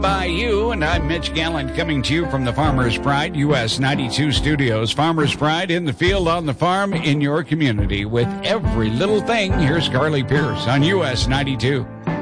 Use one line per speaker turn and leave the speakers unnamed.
By you, and I'm Mitch Gallant coming to you from the Farmer's Pride US 92 studios. Farmer's Pride in the field, on the farm, in your community with every little thing. Here's Carly Pierce on US 92.